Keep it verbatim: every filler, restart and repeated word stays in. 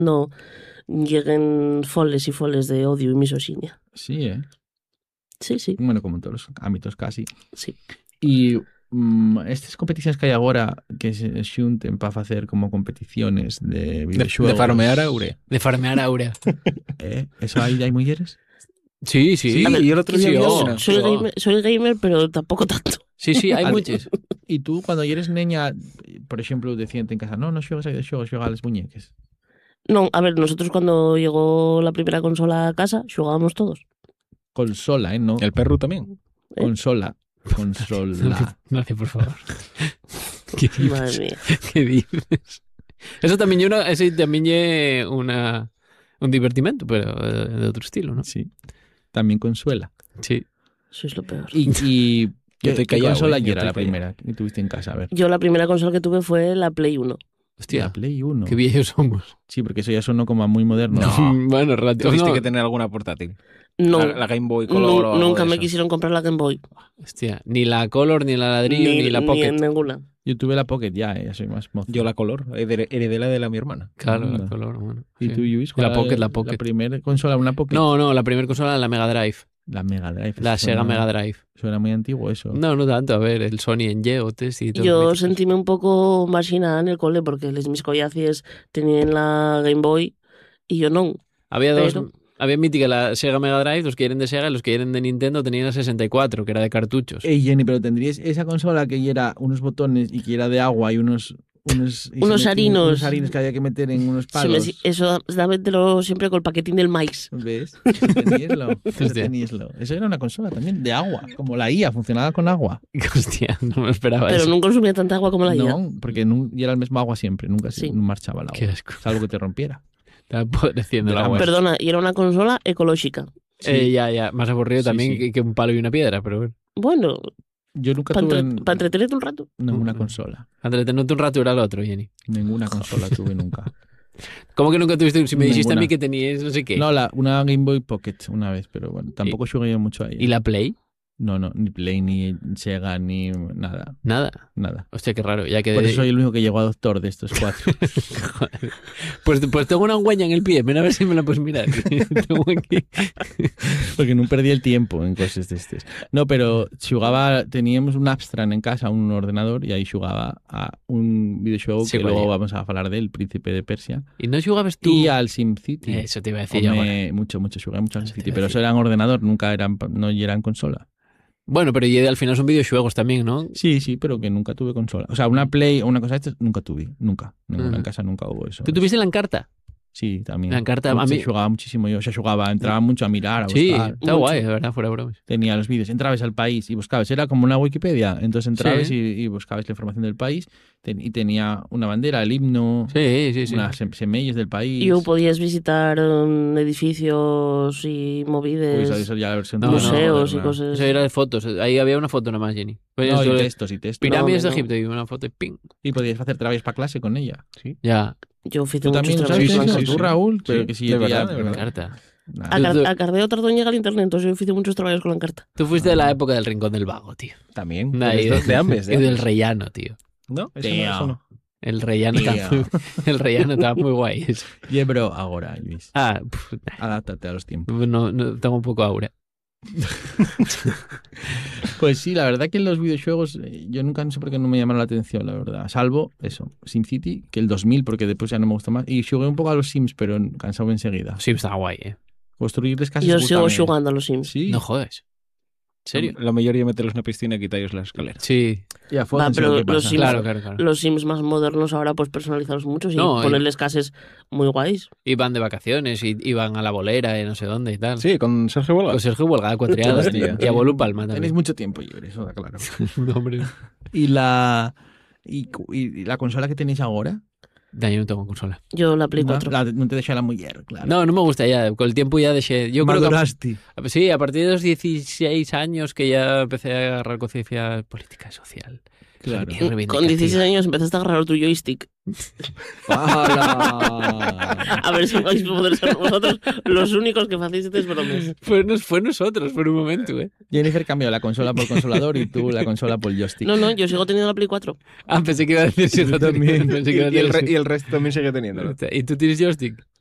no lleguen foles y foles de odio y misoginia. Sí, ¿eh? Sí, sí. Bueno, como en todos los ámbitos casi. Sí. Y um, estas competiciones que hay agora que se xunten para hacer como competiciones de De, videoxuegos. de farmear aure. De farmear aura. ¿Eh? ¿Eso ahí hay mulleres? Sí, sí. Sí, A ver, y el otro día sí, vi oh. una. Soy Oh. gamer, soy gamer, pero tampoco tanto. Sí, sí, hay Al- muchos. Y tú, cuando eres neña, por ejemplo, decían en casa, no, no xogas aí de xogos, xoga a las muñeques. No, a ver, nosotros cuando llegó la primera consola a casa, jugábamos todos. Consola, ¿eh? No, El perro también. ¿Eh? consola. Consola. Gracias, por favor. ¿Qué Madre dices? mía. ¿Qué dices? Eso también una, ese también es una un divertimento, pero eh, de otro estilo, ¿no? Sí. También consuela. Sí. Sois lo peor. Y, y Yo ¿qué, estoy qué callado, consola eh, yo y era estoy la callado. primera que tuviste en casa? A ver. Yo la primera consola que tuve fue la Play uno. Hostia, La Play uno. qué viejos somos. Sí, porque eso ya sonó como muy moderno. Bueno, relativo. Tuviste No, que tener alguna portátil. No, La, la Game Boy nu- Color o algo nunca de me eso. quisieron comprar la Game Boy. hostia, ni la Color, ni la ladrillo, ni, la Pocket. ninguna. Yo tuve la Pocket ya, eh, ya soy más mozo. Yo la Color, heredé heredé la de la mi hermana. Claro, la Anda. Color, bueno. ¿Y sí. tú, Luis? La cuál Pocket, la La Pocket. primera consola, una Pocket. No, no, la primera consola, la Mega Drive. La Mega Drive. La eso Sega suena- Mega Drive. Suena muy antiguo eso. No, no tanto. A ver, el Sony en Geotes y todo. Yo sentíme un poco marginada en el cole porque les mis collacies tenían la Game Boy y yo no. Había dos. pero- Había mítica la Sega Mega Drive, los que eran de Sega y los que eran de Nintendo tenían la sesenta y cuatro, que era de cartuchos. Ey, Jenny, pero tendríais esa consola que era unos botones y que era de agua y unos... Unos, y Unos se metían- harinos. Unos harinos que había que meter en unos Se me- palos. eso dámelo siempre con el paquetín del maíz. ¿Ves? Teníaslo. Hostia. Teníaslo. Eso era una consola también de agua, como la I A, funcionaba con agua. Hostia, no me lo esperaba Pero eso. no consumía tanta agua como la I A. No, porque nu- y era el mismo agua siempre, nunca se Sí. no marchaba el agua. Qué asco. Salvo que te rompiera. Estaba empobreciendo De la la web. Perdona, y era una consola ecológica. Eh, ya, ya. Más aburrido Sí, también sí. Que, que un palo y una piedra, pero bueno. Bueno, Yo nunca para tuve en- entretenerte un rato. ninguna Mm. consola. Entretenerte un rato era el otro, Jenny. Ninguna consola tuve nunca. ¿Cómo que nunca tuviste? Si me dijiste a Ninguna. mí que tenías no sé qué. No, la, una Game Boy Pocket una vez, pero bueno, tampoco jugué yo mucho ahí. ¿Y la Play? No, no, ni Play, ni Sega, ni nada, Nada. nada. Hostia, qué raro. Ya que Por eso soy el único que llegó a doctor de estos cuatro. Joder. Pues, pues tengo una huella en el pie. Ven a ver si me la puedes mirar. Tengo aquí. Porque no perdí el tiempo en cosas de estas. No, pero jugaba, teníamos un Abstrand en casa, un ordenador, y ahí jugaba a un videojuego Sí, que vaya. luego vamos a hablar del Príncipe de Persia. ¿Y no jugabas tú? Y al SimCity. Eso te iba a decir yo ahora. Home, mucho, mucho, jugué mucho al Eso te SimCity, iba a pero decir. eso era en ordenador, nunca eran, no eran consola. Bueno, pero y al final son videojuegos también, ¿no? Sí, sí, pero que nunca tuve consola. O sea, una Play o una cosa de estas nunca tuve, nunca. Ninguna Ajá. en casa nunca hubo eso. ¿Tú tuviste la Encarta? Sí, también. La Encarta, a Se mí... jugaba muchísimo yo, o sea, jugaba, entraba mucho a mirar, a Sí, buscar. está Mucho. guay, de verdad, fuera bromas. Tenía los vídeos, entrabas al país y buscabas, era como una Wikipedia, entonces entrabas Sí. y, y buscabas la información del país ten- y tenía una bandera, el himno, Sí, sí, sí. unas sem- semillas del país. Y podías visitar um, edificios y Uy, movides, eso, eso ya la versión No, no, museos y moderna. cosas. Eso era de fotos. Ahí había una foto nomás, Jenny. Pues No, eso y de- textos y textos. Pirámides No, de no. Egipto y una foto y ping. Y podías hacer trabajos para clase con ella. Sí. Ya, Yo hice Tú muchos también, trabajos ¿sabes con eso? la Tú, sí. Raúl, pero Sí, que sí, de ya- verdad, de la verdad. Encarta. Nah. A, car- a Cardeo tardó en llegar al internet, entonces yo hice muchos trabajos con la Encarta. Tú fuiste de la época del Rincón del Vago, tío. También. Nah, y de, de ambas. Y de del ambas. rellano, tío. No, eso no, Tío. eso no. El rellano Tío. estaba muy, el rellano estaba muy guay. eso. Yeah, bro, ahora, Luis. Ah, pf, Adáptate a los tiempos. no, no, tengo un poco aura. Pues sí, la verdad que los videojuegos eh, yo nunca no sé por qué no me llamaron la atención, la verdad. Salvo eso, SimCity, que el dos mil, porque después ya no me gusta más. Y jugué un poco a los Sims, pero cansado enseguida. Sí, estaba guay, eh. Construirles casas Yo gustame. sigo jugando a los Sims. Sí. No jodes. ¿En serio? Lo mejor es meterlos en una piscina y quitarles las escaleras. Sí, Ya, Va, fódense pero lo que los pasa. Sims- claro, claro, claro. Los Sims más modernos ahora pues personalizarlos mucho y No, y- ponerles casas muy guays. Iban de vacaciones y iban a la bolera y no sé dónde y tal. Sí, con Sergio Bola. Con Sergio Huelga, cuatreadas. Hostia. Y a Bolu Palma Tenéis también. mucho tiempo libre, eso da claro. No, hombre. ¿Y la, y, cu- y la consola que tenéis ahora? No, yo no tengo consola. Yo la Play No, cuatro. la- no te deja la mujer, claro. No, no me gusta ya. Con el tiempo ya dejé. Yo creo que. Maduraste. Sí, a partir de los dieciséis años que ya empecé a agarrar conciencia política y social. Claro. Y Con reivindicativa. dieciséis años empezaste a agarrar tu joystick. ¡Hala! A ver si vais a poder ser vosotros los únicos que hacéis bromes. Fue, nos- fue nosotros por un momento, ¿eh? Jennifer cambió la consola por consolador y tú la consola por joystick. No, no, yo sigo teniendo la Play cuatro. Ah, pensé que iba a decir si Yo no tenía- también. pensé Y, que iba a y el decir re- si- y el resto también sigue teniéndolo. ¿Y tú tienes joystick?